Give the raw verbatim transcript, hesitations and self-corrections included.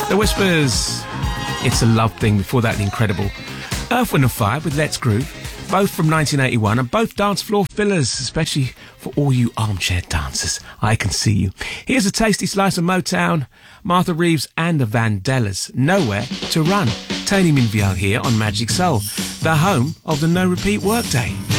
The Whispers, It's a Love Thing. Before that, the incredible Earth, Wind and Fire with Let's Groove, both from nineteen eighty-one, and both dance floor fillers, especially for all you armchair dancers. I Can See You. Here's a tasty slice of Motown, Martha Reeves and the Vandellas, Nowhere to Run. Tony Minviel here on Magic Soul, the home of the no repeat workday.